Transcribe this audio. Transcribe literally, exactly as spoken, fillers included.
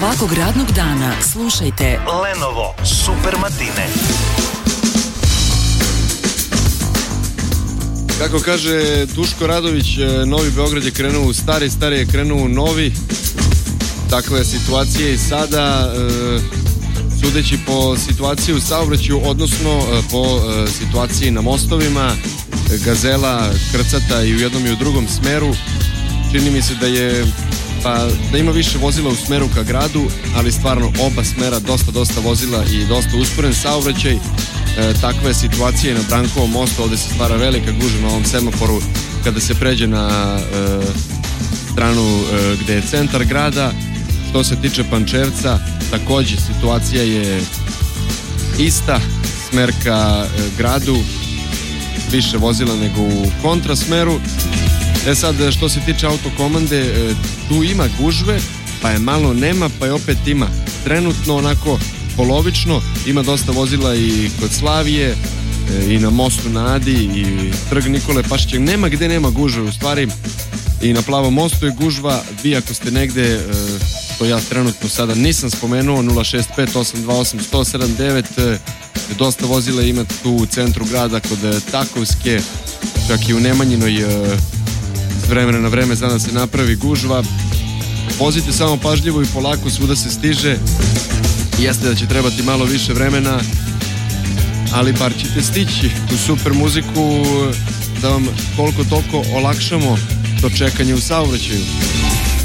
Svakog radnog dana slušajte Lenovo Super Matine. Kako kaže Duško Radović, Novi Beograd je krenuo u stari, stari je krenuo u novi. Takva je situacija i sada, sudeći po situaciji u saobraćaju, odnosno po situaciji na mostovima, Gazela krcata i u jednom i u drugom smeru. Čini mi se da je pa da ima više vozila u smeru ka gradu, ali stvarno oba smera dosta, dosta vozila i dosta usporen saobraćaj. E, takva je situacija i na Brankovom mostu, ovde se stvara velika gužva na ovom semaforu kada se pređe na e, stranu e, gde je centar grada. Što se tiče Pančevca, takođe situacija je ista, smer ka e, gradu, više vozila nego u kontrasmeru. E sad, što se tiče autokomande, tu ima gužve, pa je malo nema, pa je opet ima. Trenutno onako polovično, ima dosta vozila i kod Slavije, i na mostu na Adi, i trg Nikole Pašića. Nema gde nema gužve, u stvari i na Plavom mostu je gužva. Vi ako ste negde, to ja trenutno sada nisam spomenuo, nula šest pet osam dva osam sto sedam devet, dosta vozila ima tu u centru grada kod Takovske, čak i u Nemanjinoj s vremena na vreme zna da se napravi gužva. Vozite samo pažljivo i polako, svuda se stiže. Jeste da će trebati malo više vremena, ali bar ćete stići u super muziku da vam koliko toliko olakšamo to čekanje u saobraćaju.